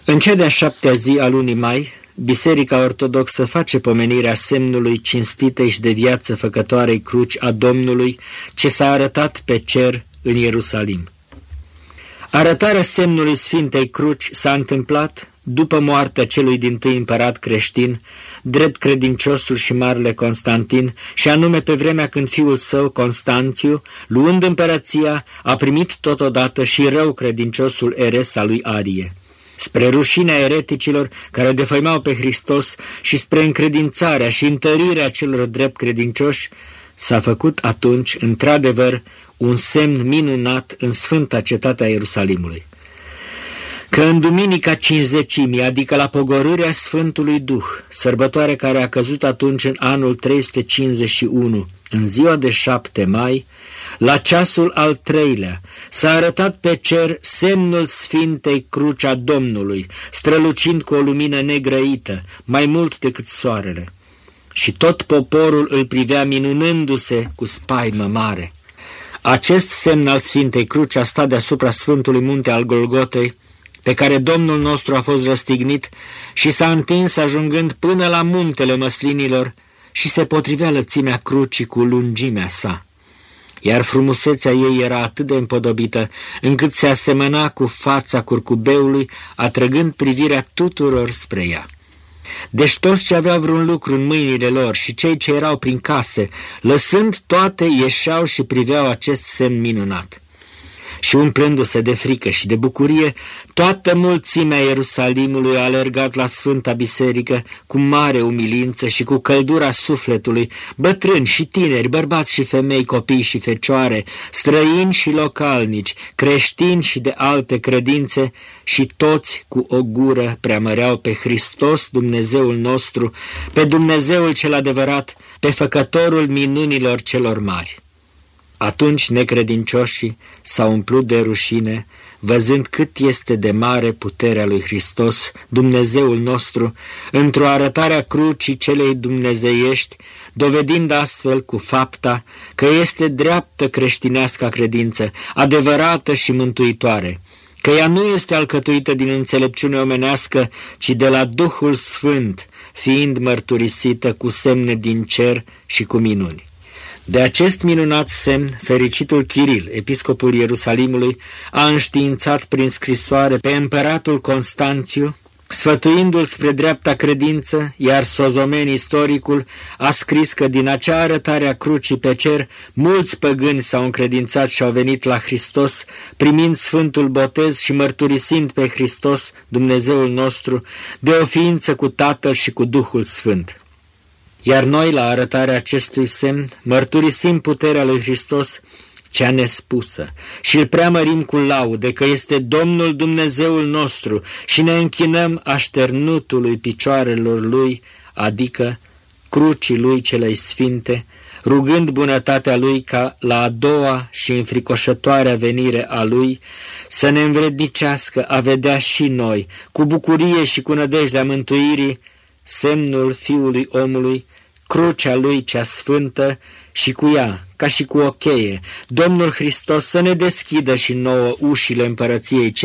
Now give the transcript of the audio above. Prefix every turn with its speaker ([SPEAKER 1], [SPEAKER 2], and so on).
[SPEAKER 1] În cea de-a 7-a zi a lunii mai, Biserica Ortodoxă face pomenirea semnului cinstitei și de viață făcătoarei cruci a Domnului ce s-a arătat pe cer în Ierusalim. Arătarea semnului Sfintei Cruci s-a întâmplat după moartea celui dintâi împărat creștin, drept credinciosul și marele Constantin, și anume pe vremea când fiul său, Constanțiu, luând împărăția, a primit totodată și rău credinciosul eres al lui Arie. Spre rușinea ereticilor care defăimau pe Hristos și spre încredințarea și întărirea celor drept credincioși, s-a făcut atunci, într-adevăr, un semn minunat în sfânta cetatea Ierusalimului. Că în Duminica Cincizecimii, adică la pogorârea Sfântului Duh, sărbătoare care a căzut atunci în anul 351, în ziua de 7 mai, la ceasul al 3-lea, s-a arătat pe cer semnul Sfintei Cruci a Domnului, strălucind cu o lumină negrăită, mai mult decât soarele. Și tot poporul îl privea minunându-se cu spaimă mare. Acest semn al Sfintei Cruci a stat deasupra Sfântului Munte al Golgotei, pe care Domnul nostru a fost răstignit și s-a întins ajungând până la muntele măslinilor și se potrivea lățimea crucii cu lungimea sa. Iar frumusețea ei era atât de împodobită, încât se asemăna cu fața curcubeului, atrăgând privirea tuturor spre ea. Deci toți ce aveau vreun lucru în mâinile lor și cei ce erau prin case, lăsând toate, ieșeau și priveau acest semn minunat. Și umplându-se de frică și de bucurie, toată mulțimea Ierusalimului a alergat la Sfânta Biserică cu mare umilință și cu căldura sufletului, bătrâni și tineri, bărbați și femei, copii și fecioare, străini și localnici, creștini și de alte credințe, și toți cu o gură preamăreau pe Hristos, Dumnezeul nostru, pe Dumnezeul cel adevărat, pe Făcătorul minunilor celor mari. Atunci necredincioșii s-au umplut de rușine, văzând cât este de mare puterea lui Hristos, Dumnezeul nostru, într-o arătare a crucii celei dumnezeiești, dovedind astfel cu fapta că este dreaptă creștinească credință, adevărată și mântuitoare, că ea nu este alcătuită din înțelepciune omenească, ci de la Duhul Sfânt, fiind mărturisită cu semne din cer și cu minuni. De acest minunat semn, fericitul Chiril, episcopul Ierusalimului, a înștiințat prin scrisoare pe împăratul Constanțiu, sfătuindu-l spre dreapta credință, iar Sozomen, istoricul, a scris că din acea arătare a crucii pe cer, mulți păgâni s-au încredințat și au venit la Hristos, primind sfântul botez și mărturisind pe Hristos, Dumnezeul nostru, de o ființă cu Tatăl și cu Duhul Sfânt. Iar noi, la arătarea acestui semn, mărturisim puterea lui Hristos cea nespusă și îl preamărim cu laude că este Domnul Dumnezeul nostru și ne închinăm așternutului picioarelor lui, adică crucii lui celei sfinte, rugând bunătatea lui ca la a doua și înfricoșătoarea venire a lui să ne învrednicească a vedea și noi, cu bucurie și cu nădejdea mântuirii, semnul Fiului omului, crucea lui cea sfântă și cu ea, ca și cu o cheie, Domnul Hristos să ne deschidă și nouă ușile împărăției